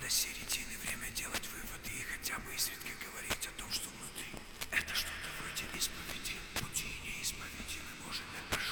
до середины время делать выводы и хотя бы изредка